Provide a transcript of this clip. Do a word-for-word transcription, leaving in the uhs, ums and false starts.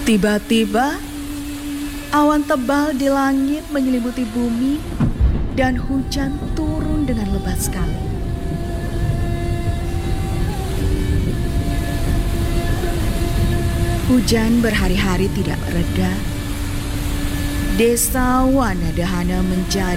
Tiba-tiba, awan tebal di langit menyelimuti bumi dan hujan turun dengan lebat sekali. Hujan berhari-hari tidak reda. Desa Wanadahana menjadi